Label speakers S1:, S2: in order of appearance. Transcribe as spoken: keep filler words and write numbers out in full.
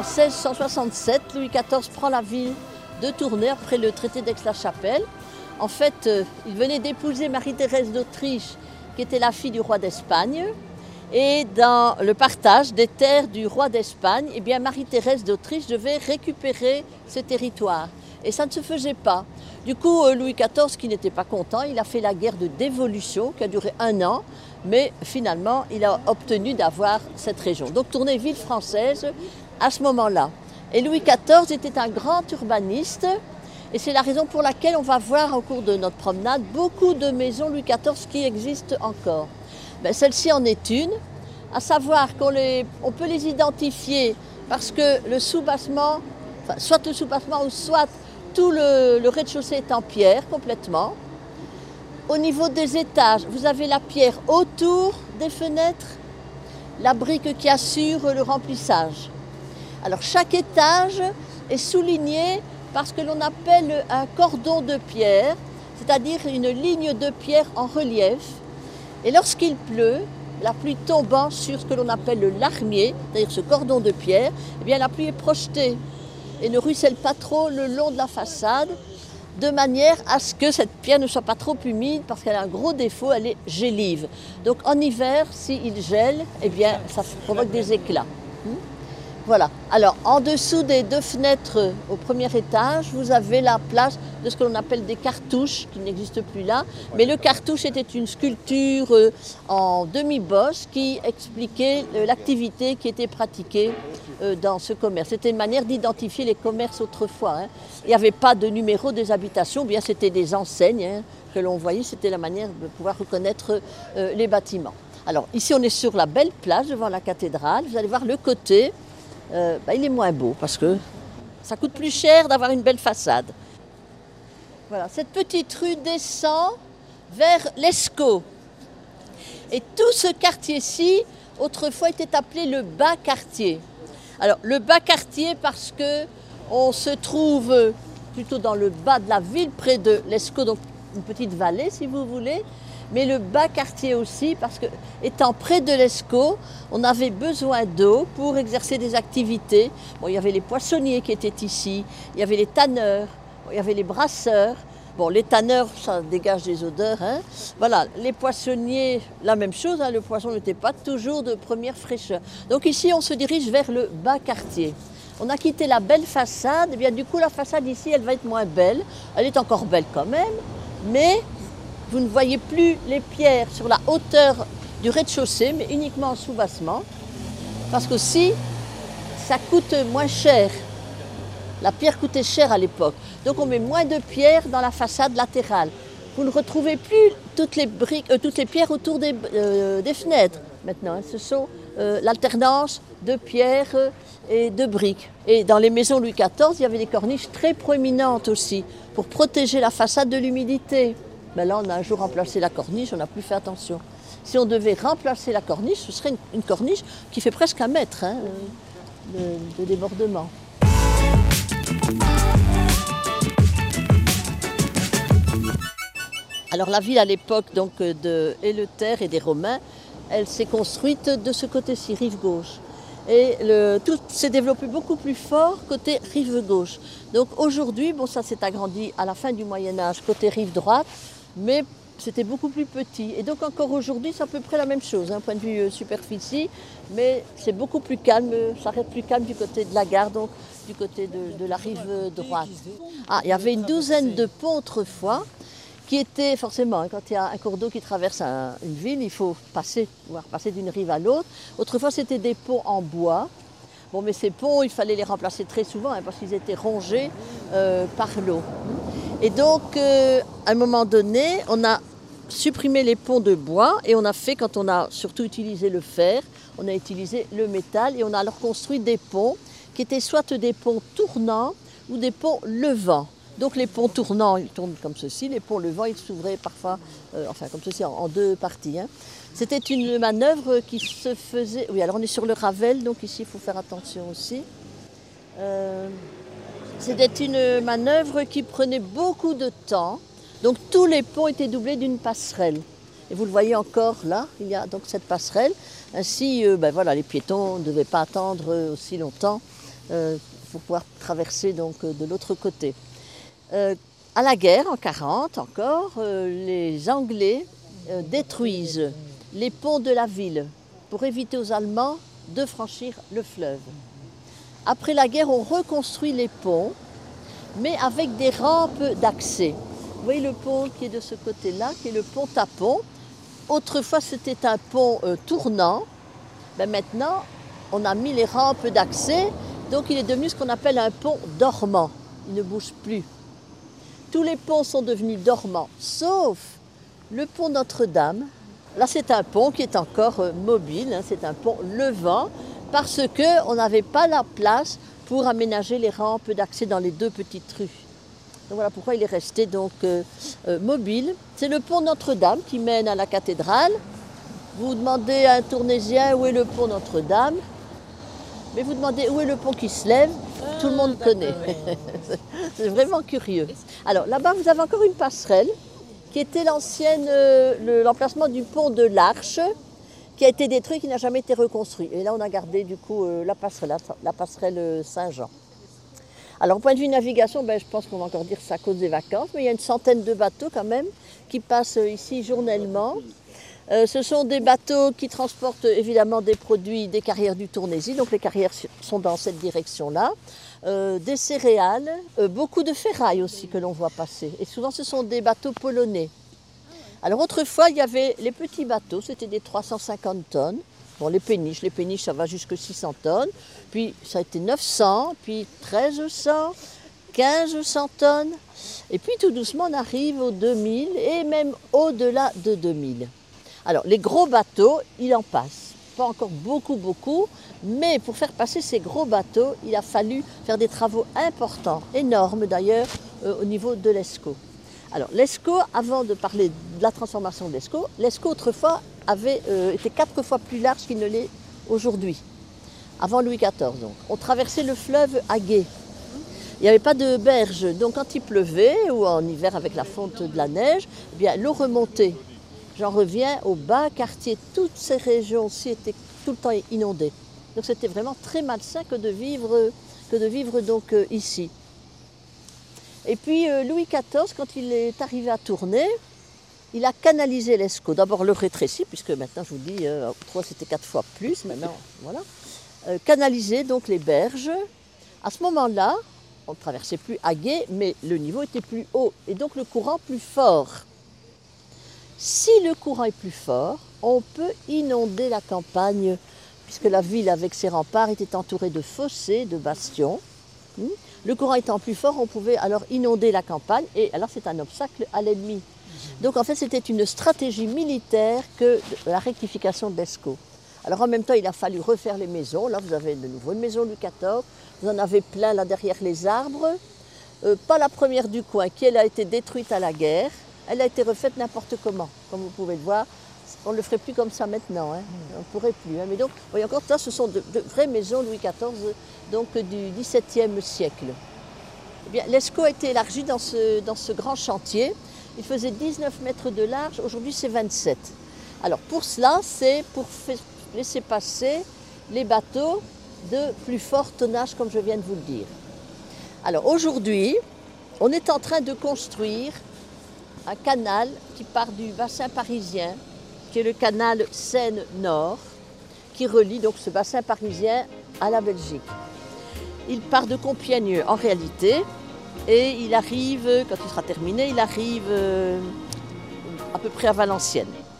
S1: En seize cent soixante-sept, Louis quatorze prend la ville de Tournai après le traité d'Aix-la-Chapelle. En fait, euh, il venait d'épouser Marie-Thérèse d'Autriche, qui était la fille du roi d'Espagne. Et dans le partage des terres du roi d'Espagne, eh bien Marie-Thérèse d'Autriche devait récupérer ce territoire. Et ça ne se faisait pas. Du coup, Louis quatorze, qui n'était pas content, il a fait la guerre de dévolution qui a duré un an, mais finalement, il a obtenu d'avoir cette région. Donc Tournai, ville française, à ce moment-là. Et Louis quatorze était un grand urbaniste, et c'est la raison pour laquelle on va voir au cours de notre promenade beaucoup de maisons Louis quatorze qui existent encore. Ben, celle-ci en est une, à savoir qu'on les, on peut les identifier parce que le soubassement, enfin, soit le soubassement ou soit tout le, le rez-de-chaussée est en pierre complètement. Au niveau des étages, vous avez la pierre autour des fenêtres, la brique qui assure le remplissage. Alors chaque étage est souligné par ce que l'on appelle un cordon de pierre, c'est-à-dire une ligne de pierre en relief. Et lorsqu'il pleut, la pluie tombant sur ce que l'on appelle le larmier, c'est-à-dire ce cordon de pierre, eh bien la pluie est projetée et ne ruisselle pas trop le long de la façade, de manière à ce que cette pierre ne soit pas trop humide, parce qu'elle a un gros défaut, elle est gélive. Donc en hiver, s'il gèle, eh bien ça provoque des éclats. Voilà. Alors, en dessous des deux fenêtres au premier étage, vous avez la place de ce que l'on appelle des cartouches, qui n'existent plus là. Mais le cartouche était une sculpture en demi-bosse qui expliquait l'activité qui était pratiquée dans ce commerce. C'était une manière d'identifier les commerces autrefois. Hein. Il n'y avait pas de numéro des habitations, bien c'était des enseignes hein, que l'on voyait. C'était la manière de pouvoir reconnaître euh, les bâtiments. Alors, ici, on est sur la belle place devant la cathédrale. Vous allez voir le côté. Euh, bah, il est moins beau parce que ça coûte plus cher d'avoir une belle façade. Voilà, cette petite rue descend vers l'Escaut. Et tout ce quartier-ci, autrefois, était appelé le bas quartier. Alors, le bas quartier parce qu'on se trouve plutôt dans le bas de la ville, près de l'Escaut, donc une petite vallée si vous voulez. Mais le bas quartier aussi, parce que étant près de l'Escaut, on avait besoin d'eau pour exercer des activités. Bon, il y avait les poissonniers qui étaient ici, il y avait les tanneurs, il y avait les brasseurs. Bon, les tanneurs, ça dégage des odeurs. Hein. Voilà, les poissonniers, la même chose, hein, le poisson n'était pas toujours de première fraîcheur. Donc ici, on se dirige vers le bas quartier. On a quitté la belle façade, et bien du coup, la façade ici, elle va être moins belle. Elle est encore belle quand même, mais vous ne voyez plus les pierres sur la hauteur du rez-de-chaussée, mais uniquement en soubassement, parce qu'aussi, ça coûte moins cher. La pierre coûtait cher à l'époque, donc on met moins de pierres dans la façade latérale. Vous ne retrouvez plus toutes les, briques, euh, toutes les pierres autour des, euh, des fenêtres maintenant. Hein. Ce sont euh, l'alternance de pierres et de briques. Et dans les maisons Louis quatorze, il y avait des corniches très proéminentes aussi, pour protéger la façade de l'humidité. Mais là, on a un jour remplacé la corniche, on n'a plus fait attention. Si on devait remplacer la corniche, ce serait une, une corniche qui fait presque un mètre hein, de, de débordement. Alors la ville à l'époque donc de Eleuther et des Romains, elle s'est construite de ce côté-ci, rive gauche. Et le, tout s'est développé beaucoup plus fort côté rive gauche. Donc aujourd'hui, bon ça s'est agrandi à la fin du Moyen-Âge côté rive droite, mais c'était beaucoup plus petit. Et donc encore aujourd'hui, c'est à peu près la même chose, hein, point de vue euh, superficie, mais c'est beaucoup plus calme, ça reste plus calme du côté de la gare, donc du côté de, de la rive droite. Ah, il y avait une douzaine de ponts autrefois, qui étaient forcément, hein, quand il y a un cours d'eau qui traverse un, une ville, il faut passer, pouvoir passer d'une rive à l'autre. Autrefois, c'était des ponts en bois. Bon, mais ces ponts, il fallait les remplacer très souvent, hein, parce qu'ils étaient rongés euh, par l'eau. Et donc, euh, à un moment donné, on a supprimé les ponts de bois et on a fait, quand on a surtout utilisé le fer, on a utilisé le métal et on a alors construit des ponts qui étaient soit des ponts tournants ou des ponts levants. Donc les ponts tournants, ils tournent comme ceci, les ponts levants, ils s'ouvraient parfois, euh, enfin comme ceci, en, en deux parties. Hein. C'était une manœuvre qui se faisait... Oui, alors on est sur le Ravel, donc ici il faut faire attention aussi. Euh, C'était une manœuvre qui prenait beaucoup de temps. Donc tous les ponts étaient doublés d'une passerelle. Et vous le voyez encore là, il y a donc cette passerelle. Ainsi, euh, ben voilà, les piétons ne devaient pas attendre aussi longtemps euh, pour pouvoir traverser donc, de l'autre côté. Euh, à la guerre, en quarante encore, euh, les Anglais euh, détruisent les ponts de la ville pour éviter aux Allemands de franchir le fleuve. Après la guerre, on reconstruit les ponts, mais avec des rampes d'accès. Vous voyez le pont qui est de ce côté-là, qui est le pont à pont. Autrefois, c'était un pont euh, tournant. Ben maintenant, on a mis les rampes d'accès, donc il est devenu ce qu'on appelle un pont dormant. Il ne bouge plus. Tous les ponts sont devenus dormants, sauf le pont Notre-Dame. Là, c'est un pont qui est encore euh, mobile, hein, c'est un pont levant, parce qu'on n'avait pas la place pour aménager les rampes d'accès dans les deux petites rues. Donc voilà pourquoi il est resté donc euh, euh, mobile. C'est le pont Notre-Dame qui mène à la cathédrale. Vous demandez à un Tournésien où est le pont Notre-Dame, mais vous demandez où est le pont qui se lève, ah, tout le monde connaît. C'est vraiment curieux. Alors là-bas, vous avez encore une passerelle qui était l'ancienne, euh, l'emplacement du pont de l'Arche, qui a été détruit, qui n'a jamais été reconstruit. Et là, on a gardé du coup euh, la passerelle, la passerelle Saint-Jean. Alors, au point de vue navigation, ben, je pense qu'on va encore dire que c'est à cause des vacances, mais il y a une centaine de bateaux quand même qui passent ici journellement. Euh, ce sont des bateaux qui transportent évidemment des produits des carrières du Tournésis, donc les carrières sont dans cette direction-là. Euh, des céréales, euh, beaucoup de ferraille aussi que l'on voit passer. Et souvent, ce sont des bateaux polonais. Alors autrefois, il y avait les petits bateaux, c'était des trois cent cinquante tonnes. Bon, les péniches, les péniches, ça va jusqu'à six cents tonnes. Puis ça a été neuf cents, puis treize cents, quinze cents tonnes. Et puis tout doucement, on arrive aux deux mille et même au-delà de deux mille. Alors les gros bateaux, il en passe. Pas encore beaucoup, beaucoup. Mais pour faire passer ces gros bateaux, il a fallu faire des travaux importants, énormes d'ailleurs, euh, au niveau de l'Escaut. Alors l'Escaut, avant de parler de la transformation de l'Escaut, l'Escaut autrefois avait euh, été quatre fois plus large qu'il ne l'est aujourd'hui, avant Louis quatorze. Donc. On traversait le fleuve à gué. Il n'y avait pas de berge, donc quand il pleuvait, ou en hiver avec la fonte de la neige, eh bien l'eau remontait. J'en reviens au bas quartier, toutes ces régions-ci étaient tout le temps inondées. Donc c'était vraiment très malsain que de vivre, que de vivre donc euh, ici. Et puis euh, Louis quatorze, quand il est arrivé à Tournai, il a canalisé l'Escaut. D'abord le rétréci, puisque maintenant je vous dis, euh, autrefois c'était quatre fois plus, maintenant voilà. Euh, canaliser donc les berges. À ce moment-là, on ne traversait plus à gué, mais le niveau était plus haut et donc le courant plus fort. Si le courant est plus fort, on peut inonder la campagne, puisque la ville avec ses remparts était entourée de fossés, de bastions. Le courant étant plus fort, on pouvait alors inonder la campagne et alors c'est un obstacle à l'ennemi. Donc en fait c'était une stratégie militaire que la rectification de l'Escaut. Alors en même temps il a fallu refaire les maisons. Là vous avez de nouveau une maison Louis quatorze, vous en avez plein là derrière les arbres. Euh, pas la première du coin qui elle a été détruite à la guerre. Elle a été refaite n'importe comment, comme vous pouvez le voir. On ne le ferait plus comme ça maintenant, hein. On ne pourrait plus. Hein. Mais donc, vous voyez encore, ça, ce sont de, de vraies maisons Louis quatorze, donc du dix-septième siècle. Eh bien, l'Escaut a été élargi dans ce, dans ce grand chantier. Il faisait dix-neuf mètres de large, aujourd'hui c'est vingt-sept. Alors pour cela, c'est pour laisser passer les bateaux de plus fort tonnage, comme je viens de vous le dire. Alors aujourd'hui, on est en train de construire un canal qui part du bassin parisien, qui est le canal Seine-Nord, qui relie donc ce bassin parisien à la Belgique. Il part de Compiègne en réalité, et il arrive, quand il sera terminé, il arrive euh, à peu près à Valenciennes.